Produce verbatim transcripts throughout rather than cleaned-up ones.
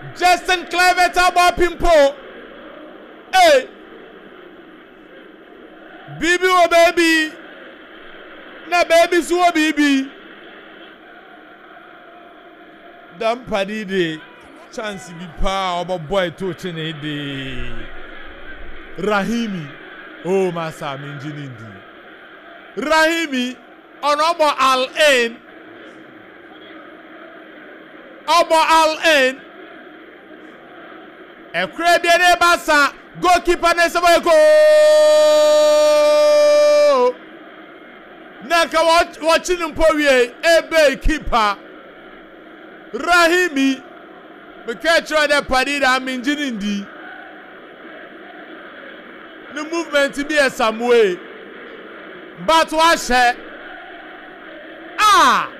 Justin Clevet about Pimpo. Hey, Bibi or baby, na baby so baby. Dam padi de chance bi pa obo boy to chene de Rahimi. Oh masa minjinindi. Rahimi on obo Al Ain. Obo Al Ain. E krebie ne basa goalkeeper ne sabo go. Naka watch watching mpowie ebe keeper. Rahimi me catch the party that minjinindi. The movement be a some way. But wash it. Ah!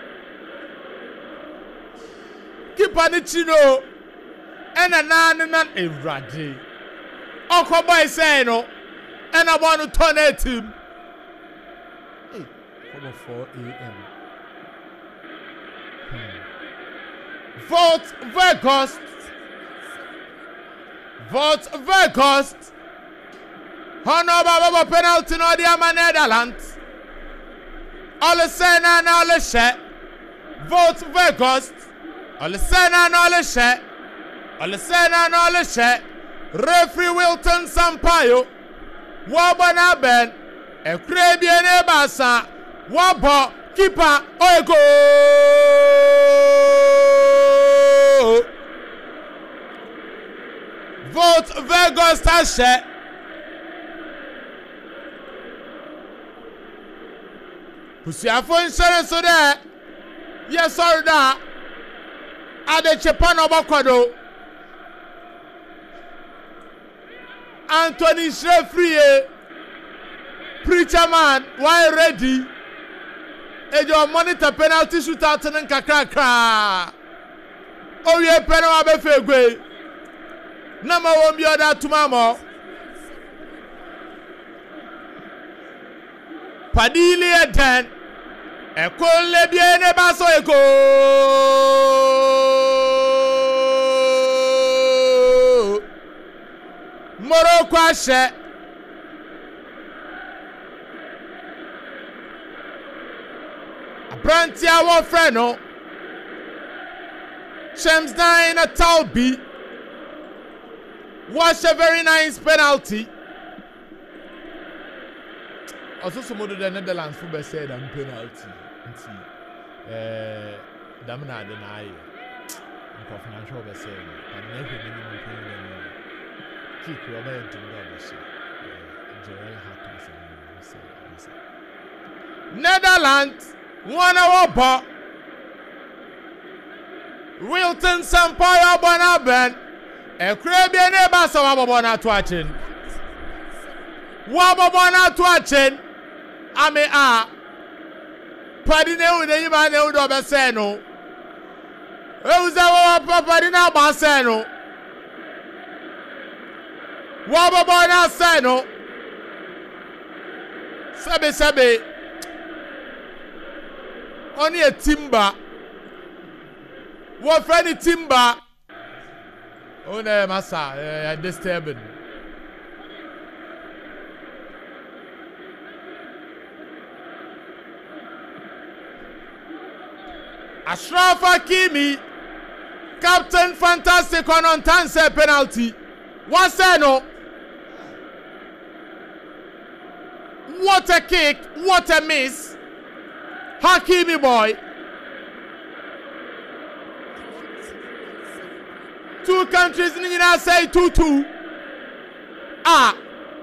Keep on it, you know. And a nan and an every Uncle Boy say no. And I want to turn it to him. Hey, over four a m. Vote Vegas. Vote Vegas. Honor Baba penalty no the Netherlands. All the Sena and all the share. Vote Vegas. All the Sena and all the share. All the Sena and all the share. Referee Wilton Sampaio. Wabana Ben. A Caribbean Ebasa. Wabo. Keeper. Oego. Vote Vegas Tasha. Pusiafo insurance so there. Yes, sorry da. Ade Chepano Bakwado. Anthony Shrefrie. Preacher man, why ready? Ejo monitor penalty shootout in kakra. Oh yeah, penalty abefegwe. Number one be other tomorrow. Padili ten. Ekole bien e baso eko. Morocco ashe. Abrantia wo friend no. Shems nine a Talbi. Was a very nice penalty. Also, some of the Netherlands football said I'm penalty. Eh, Damna deny. I'm confidential by saying, but never minimum penalty. Kick your man to the Joel Hackers. Netherlands, one hour bar. Wilton Sampaio Bonaben. A Caribbean Ebasa Wababona to watching. Wababona to watching. Ame a. Padine with the Iman Udo Baseno. Uza Padina Baseno. Wababona Seno. Sabe Sabe. Only a timber. What friendly timber? Oh no, massa, uh, disturbing. Ashraf Hakimi, captain fantastic on on Tanse penalty. What's that no? What a kick, what a miss. Hakimi boy. Two countries in the say two two. Ah.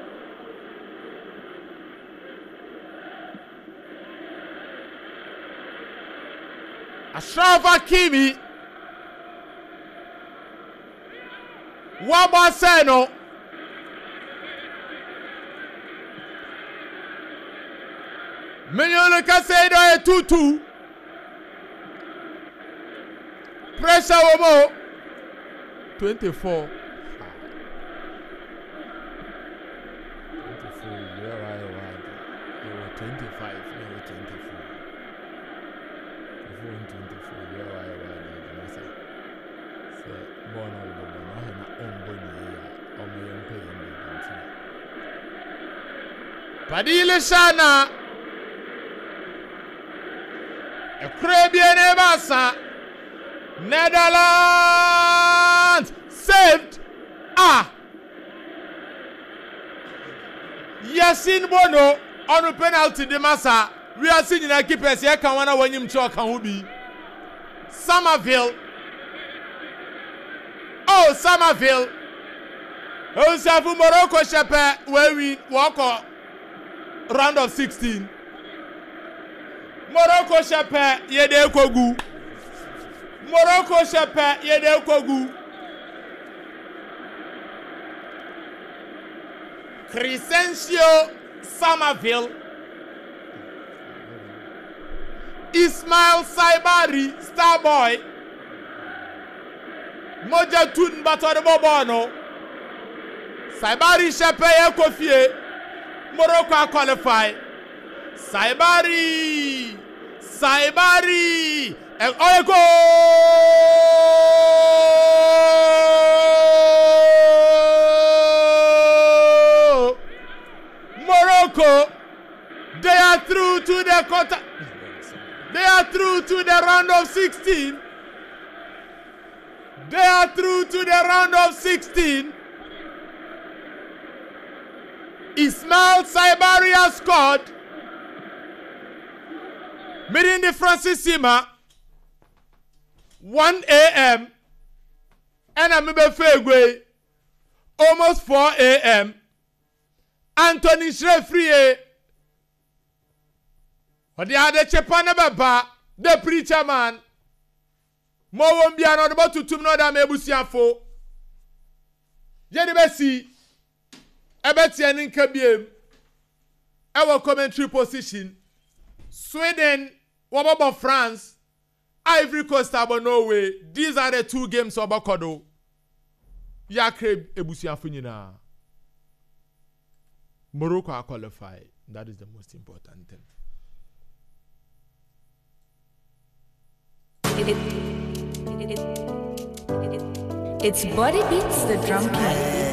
Ashraf Hakimi. Wabaseno. Million Casado two two. Pressure Womo. twenty-four. twenty-four, where I was. You were twenty-five, you were twenty-four. twenty-four and twenty-four, where I was. So, born on Padile Shana a Caribbean Ebasa Netherlands saved. Ah, Yasin Bono on a penalty de Massa. We are seeing a keepers here. Can one when you talk can be Somerville. Oh, Somerville. Oh, Safu Morocco Shepherd where we walk on round of sixteen. Morocco Shepherd Yede Kogu. Morocco Shepherd Yede Kogu. Crescencio Somerville. Ismail Saibari Starboy. Moja Tun Bato Bobono. Saibari Shepherd Kofie. Morocco qualify. Saibari. Saibari. And Oyeko. Morocco. They are through to the quarter. They are through to the round of sixteen. They are through to the round of sixteen. Ismail Saibari has scored. Meeting the Francis Sima. one a m And I'm Fegwe. Almost four a m Anthony Shrefrie. But the other Chepana Baba, the preacher man. Mo won't be another about to tum no da mebusiafo. Yeni besi. Ebeti anin kabiem. Our commentary position. Sweden, Wababa France, Ivory Coast, Abo Norway. These are the two games of Bakodo. Yakre ebusiafo nyina. Morocco are qualified. That is the most important thing. It, it, it, it, it, it's Body Beats the Drum Kit.